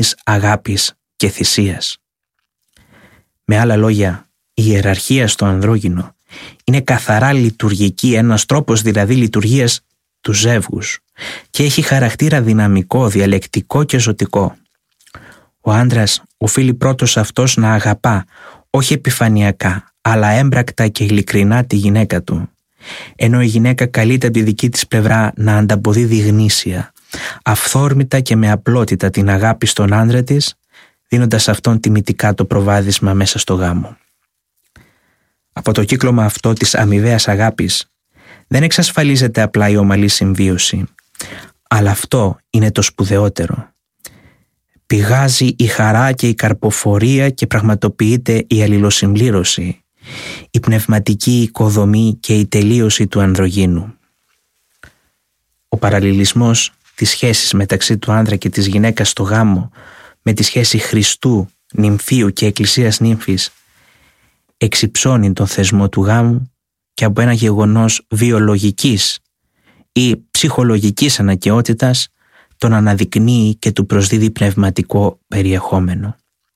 αγάπης και θυσίας. Με άλλα λόγια, η ιεραρχία στο ανδρόγυνο είναι καθαρά λειτουργική, ένας τρόπος δηλαδή λειτουργίας του ζεύγους και έχει χαρακτήρα δυναμικό, διαλεκτικό και ζωτικό. Ο άντρας οφείλει πρώτος αυτός να αγαπά, όχι επιφανειακά, αλλά έμπρακτα και ειλικρινά τη γυναίκα του, ενώ η γυναίκα καλείται από τη δική της πλευρά να ανταποδίδει γνήσια, αυθόρμητα και με απλότητα την αγάπη στον άντρα της, δίνοντας αυτόν τιμητικά το προβάδισμα μέσα στο γάμο. Από το κύκλωμα αυτό της αμοιβαίας αγάπης δεν εξασφαλίζεται απλά η ομαλή συμβίωση, αλλά αυτό είναι το σπουδαιότερο. Πηγάζει η χαρά και η καρποφορία και πραγματοποιείται η αλληλοσυμπλήρωση, η πνευματική οικοδομή και η τελείωση του ανδρογύνου. Ο παραλληλισμός της σχέσης μεταξύ του άνδρα και της γυναίκας στο γάμο με τη σχέση Χριστού, νυμφίου και εκκλησίας νύμφης εξυψώνει τον θεσμό του γάμου και από ένα γεγονός βιολογικής ή ψυχολογικής αναγκαιότητας τον αναδεικνύει και του προσδίδει πνευματικό περιεχόμενο.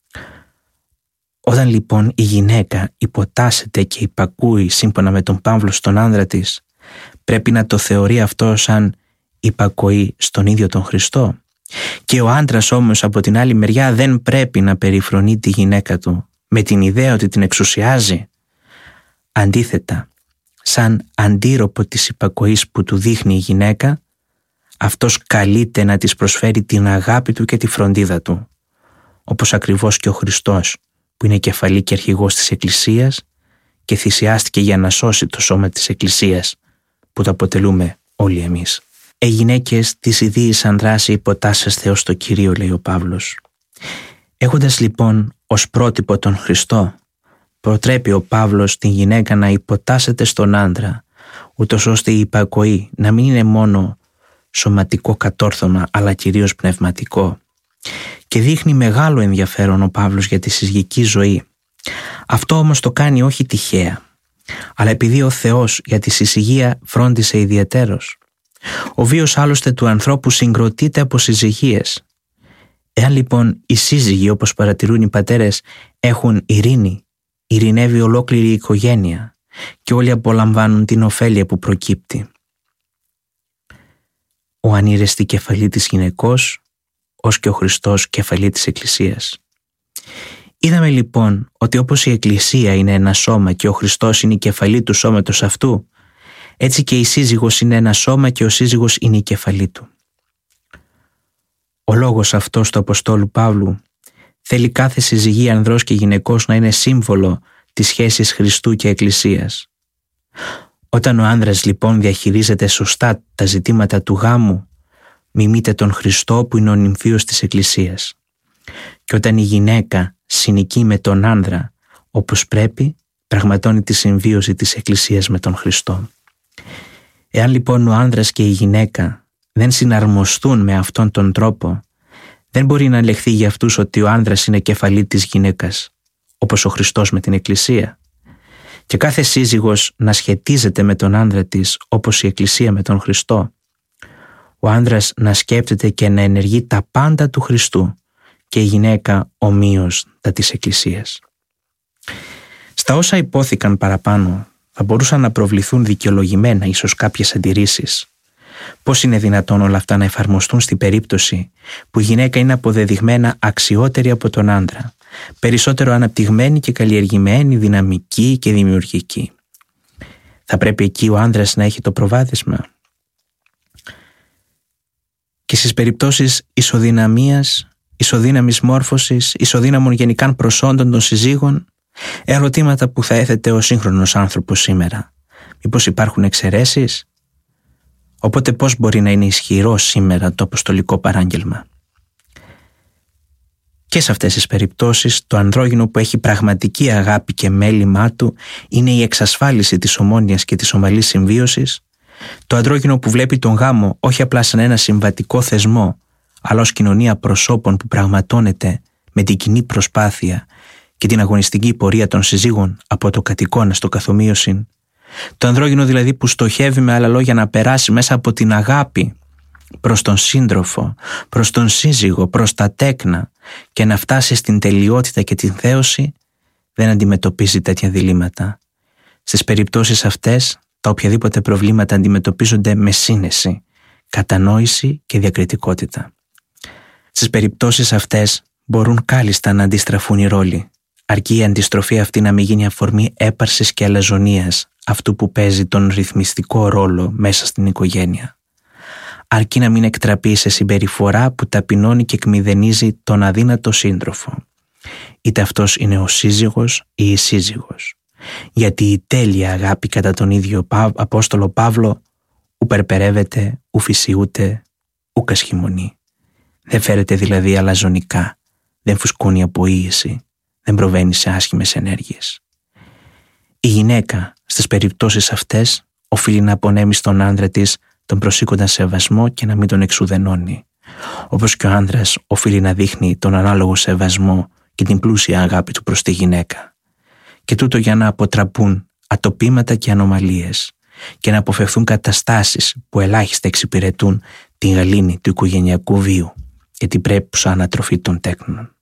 Όταν λοιπόν η γυναίκα υποτάσσεται και υπακούει σύμφωνα με τον Παύλο στον άνδρα της, πρέπει να το θεωρεί αυτό σαν υπακοή στον ίδιο τον Χριστό. Και ο άντρας όμως από την άλλη μεριά δεν πρέπει να περιφρονεί τη γυναίκα του με την ιδέα ότι την εξουσιάζει. Αντίθετα, σαν αντίρροπο της υπακοής που του δείχνει η γυναίκα, αυτός καλείται να της προσφέρει την αγάπη του και τη φροντίδα του, όπως ακριβώς και ο Χριστός που είναι κεφαλή και αρχηγός της Εκκλησίας και θυσιάστηκε για να σώσει το σώμα της Εκκλησίας που το αποτελούμε όλοι εμείς. Γυναίκες της ιδίης ανδράσει υποτάσσεστε ως το Κυρίο, λέει ο Παύλος. Έχοντας λοιπόν ως πρότυπο τον Χριστό, προτρέπει ο Παύλος την γυναίκα να υποτάσσεται στον άντρα, ούτως ώστε η υπακοή να μην είναι μόνο σωματικό κατόρθωμα, αλλά κυρίως πνευματικό. Και δείχνει μεγάλο ενδιαφέρον ο Παύλος για τη συζυγική ζωή. Αυτό όμως το κάνει όχι τυχαία, αλλά επειδή ο Θεός για τη συζυγία φρόντισε ιδιαιτέρως. Ο βίος άλλωστε του ανθρώπου συγκροτείται από συζυγίες. Εάν λοιπόν οι σύζυγοι, όπως παρατηρούν οι πατέρες, έχουν ειρήνη, ειρηνεύει ολόκληρη η οικογένεια και όλοι απολαμβάνουν την ωφέλεια που προκύπτει. Ο ανήρεστη κεφαλή της γυναικός, ως και ο Χριστός κεφαλή της Εκκλησίας. Είδαμε λοιπόν ότι όπως η Εκκλησία είναι ένα σώμα και ο Χριστός είναι η κεφαλή του σώματος αυτού, έτσι και η σύζυγος είναι ένα σώμα και ο σύζυγος είναι η κεφαλή του. Ο λόγος αυτός του Αποστόλου Παύλου θέλει κάθε συζυγή ανδρός και γυναικός να είναι σύμβολο της σχέσης Χριστού και Εκκλησίας. Όταν ο άνδρας λοιπόν διαχειρίζεται σωστά τα ζητήματα του γάμου, μιμείται τον Χριστό που είναι ο νυμφίος της Εκκλησίας. Και όταν η γυναίκα συνοικεί με τον άνδρα όπως πρέπει, πραγματώνει τη συμβίωση της Εκκλησίας με τον Χριστό. Εάν λοιπόν ο άνδρας και η γυναίκα δεν συναρμοστούν με αυτόν τον τρόπο, δεν μπορεί να λεχθεί για αυτούς ότι ο άνδρας είναι κεφαλή της γυναίκας, όπως ο Χριστός με την Εκκλησία. Και κάθε σύζυγος να σχετίζεται με τον άνδρα της όπως η Εκκλησία με τον Χριστό. Ο άνδρας να σκέπτεται και να ενεργεί τα πάντα του Χριστού και η γυναίκα ομοίως τα της Εκκλησίας. Στα όσα υπόθηκαν παραπάνω θα μπορούσαν να προβληθούν δικαιολογημένα ίσως κάποιες αντιρρήσεις. Πώς είναι δυνατόν όλα αυτά να εφαρμοστούν στην περίπτωση που η γυναίκα είναι αποδεδειγμένα αξιότερη από τον άντρα, περισσότερο αναπτυγμένη και καλλιεργημένη, δυναμική και δημιουργική? Θα πρέπει εκεί ο άντρας να έχει το προβάδισμα? Και στις περιπτώσεις ισοδυναμίας, ισοδύναμης μόρφωσης, ισοδύναμων γενικάν προσόντων των συζύγων, ερωτήματα που θα έθετε ο σύγχρονος άνθρωπος σήμερα. Μήπως υπάρχουν εξαιρέσεις? Οπότε πώς μπορεί να είναι ισχυρό σήμερα το αποστολικό παράγγελμα? Και σε αυτές τις περιπτώσεις το ανδρόγυνο που έχει πραγματική αγάπη και μέλημά του είναι η εξασφάλιση της ομόνοιας και της ομαλής συμβίωσης, το ανδρόγυνο που βλέπει τον γάμο όχι απλά σαν ένα συμβατικό θεσμό, αλλά ως κοινωνία προσώπων που πραγματώνεται με την κοινή προσπάθεια και την αγωνιστική πορεία των συζύγων από το κατοικώνα στο καθομοίωσιν, το ανδρόγυνο δηλαδή που στοχεύει με άλλα λόγια να περάσει μέσα από την αγάπη προς τον σύντροφο, προς τον σύζυγο, προς τα τέκνα, και να φτάσει στην τελειότητα και την θέωση, δεν αντιμετωπίζει τέτοια διλήμματα. Στις περιπτώσεις αυτές, τα οποιαδήποτε προβλήματα αντιμετωπίζονται με σύνεση, κατανόηση και διακριτικότητα. Στις περιπτώσεις αυτές μπορούν κάλλιστα να αντιστραφούν οι ρόλοι, αρκεί η αντιστροφή αυτή να μην γίνει αφορμή έπαρσης και αλαζονίας αυτού που παίζει τον ρυθμιστικό ρόλο μέσα στην οικογένεια. Αρκεί να μην εκτραπεί σε συμπεριφορά που ταπεινώνει και εκμηδενίζει τον αδύνατο σύντροφο, είτε αυτός είναι ο σύζυγος ή η σύζυγος. Γιατί η τέλεια αγάπη κατά τον ίδιο Απόστολο Παύλο ου περπερεύεται, ου φυσιούται, ου κασχημονεί. Δεν φέρεται δηλαδή αλαζονικά, δεν φουσκώνει από ίηση, δεν προβαίνει σε άσχημες ενέργειες. Η γυναίκα στις περιπτώσεις αυτές οφείλει να απονέμει στον άντρα της τον προσήκοντα σεβασμό και να μην τον εξουδενώνει, όπως και ο άντρας οφείλει να δείχνει τον ανάλογο σεβασμό και την πλούσια αγάπη του προς τη γυναίκα. Και τούτο για να αποτραπούν ατοπήματα και ανομαλίες και να αποφευθούν καταστάσεις που ελάχιστα εξυπηρετούν την γαλήνη του οικογενειακού βίου και την πρέπουσα ανατροφή των τέκνων.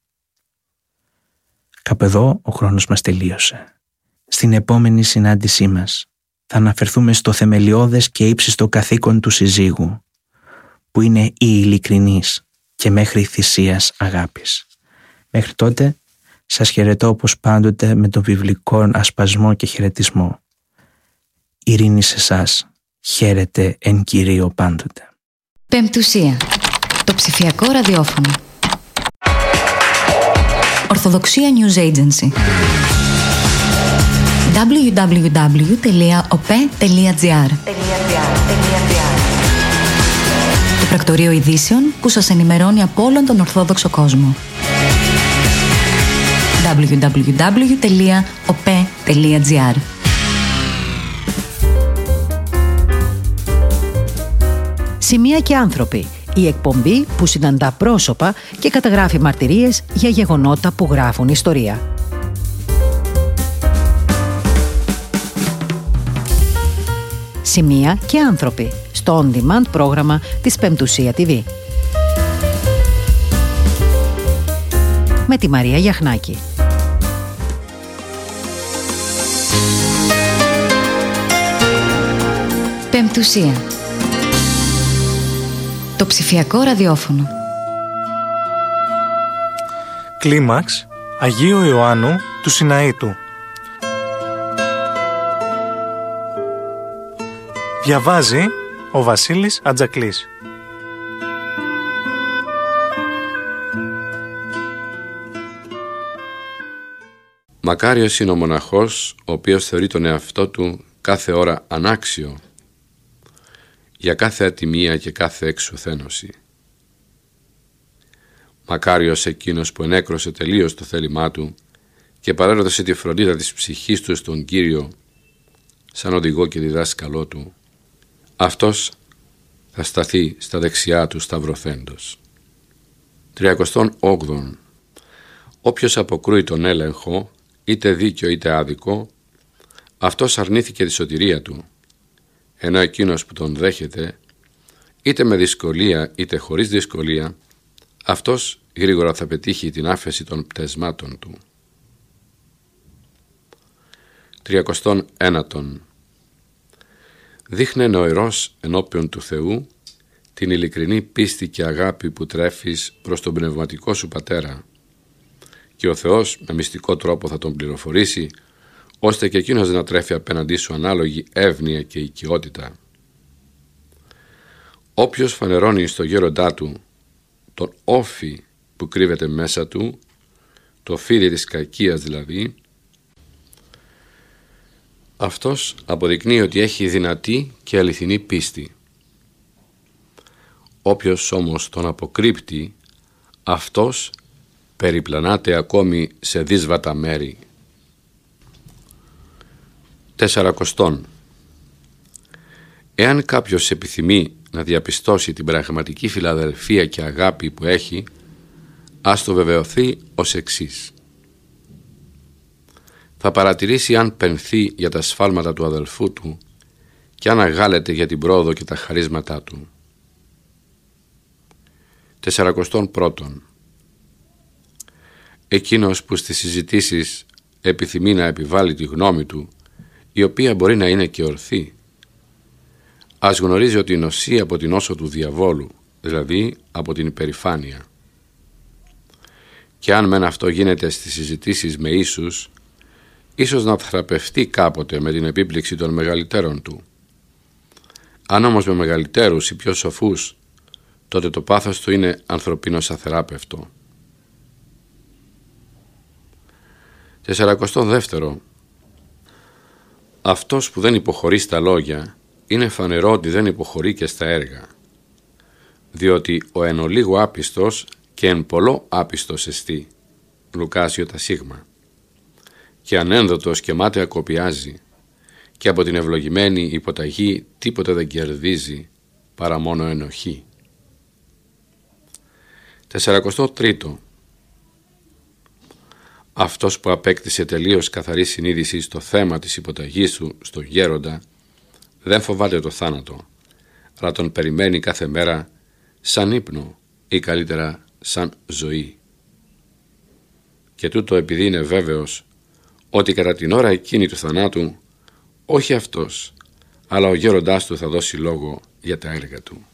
Κάπου εδώ ο χρόνος μας τελείωσε. Στην επόμενη συνάντησή μας θα αναφερθούμε στο θεμελιώδες και ύψιστο καθήκον του συζύγου, που είναι η ειλικρινής και μέχρι θυσίας αγάπης. Μέχρι τότε σας χαιρετώ όπως πάντοτε με τον βιβλικό ασπασμό και χαιρετισμό. Ειρήνη σε εσάς, χαίρετε εν Κυρίω πάντοτε. Πεμπτουσία, το ψηφιακό ραδιόφωνο. Ορθοδοξία News Agency. www.op.gr. Το πρακτορείο ειδήσεων που σας ενημερώνει από όλον τον Ορθόδοξο κόσμο. www.op.gr. Σημεία και άνθρωποι. Η εκπομπή που συναντά πρόσωπα και καταγράφει μαρτυρίες για γεγονότα που γράφουν ιστορία. Σημεία και άνθρωποι στο on-demand πρόγραμμα της Πεμπτουσία TV. Με τη Μαρία Γιαχνάκη. Πεμπτουσία, το ψηφιακό ραδιόφωνο. Κλίμαξ Αγίου Ιωάννου του Σιναήτου. Διαβάζει ο Βασίλης Ατζακλής. Μακάριος είναι ο μοναχός ο οποίος θεωρεί τον εαυτό του κάθε ώρα ανάξιο για κάθε ατιμία και κάθε εξουθένωση. Μακάριος εκείνος που ενέκρωσε τελείως το θέλημά του και παρέδωσε τη φροντίδα της ψυχής του στον Κύριο σαν οδηγό και διδάσκαλό του. Αυτός θα σταθεί στα δεξιά του σταυρωθέντος. 38. Όποιος αποκρούει τον έλεγχο, είτε δίκαιο είτε άδικο, αυτός αρνήθηκε τη σωτηρία του, ενώ εκείνος που τον δέχεται, είτε με δυσκολία είτε χωρίς δυσκολία, αυτός γρήγορα θα πετύχει την άφεση των πτεσμάτων του. 31. Δείχνε νοερός ενώπιον του Θεού την ειλικρινή πίστη και αγάπη που τρέφεις προς τον πνευματικό σου πατέρα, και ο Θεός με μυστικό τρόπο θα τον πληροφορήσει, ώστε και εκείνος να τρέφει απέναντί σου ανάλογη εύνοια και οικειότητα. Όποιος φανερώνει στο γέροντά του τον όφη που κρύβεται μέσα του, το φίδι της κακίας δηλαδή, αυτός αποδεικνύει ότι έχει δυνατή και αληθινή πίστη. Όποιος όμως τον αποκρύπτει, αυτός περιπλανάται ακόμη σε δύσβατα μέρη. 40. Εάν κάποιος επιθυμεί να διαπιστώσει την πραγματική φιλαδελφία και αγάπη που έχει, ας το βεβαιωθεί ως εξής. Θα παρατηρήσει αν πενθεί για τα σφάλματα του αδελφού του και αν αγάλεται για την πρόοδο και τα χαρίσματά του. 41. εκείνος που στις συζητήσεις επιθυμεί να επιβάλλει τη γνώμη του, η οποία μπορεί να είναι και ορθή, ας γνωρίζει ότι νοσεί από την όσο του διαβόλου, δηλαδή από την υπερηφάνεια. Και αν μεν αυτό γίνεται στις συζητήσεις με ίσους, ίσως να θεραπευτεί κάποτε με την επίπληξη των μεγαλύτερων του. Αν όμως με μεγαλύτερους ή πιο σοφούς, τότε το πάθος του είναι ανθρωπίνος αθεράπευτο. 42. Αυτός που δεν υποχωρεί στα λόγια, είναι φανερό ότι δεν υποχωρεί και στα έργα, διότι ο εν ολίγου άπιστος και εν πολλό άπιστος εστί. Λουκάς Ιωτασίγμα. Και ανένδοτος και μάταια κοπιάζει, και από την ευλογημένη υποταγή τίποτε δεν κερδίζει παρά μόνο ενοχή. 43. Αυτός που απέκτησε τελείως καθαρή συνείδηση στο θέμα της υποταγής του στο γέροντα, δεν φοβάται το θάνατο, αλλά τον περιμένει κάθε μέρα σαν ύπνο ή καλύτερα σαν ζωή. Και τούτο επειδή είναι βέβαιος ότι κατά την ώρα εκείνη του θανάτου όχι αυτός, αλλά ο γέροντάς του θα δώσει λόγο για τα έργα του.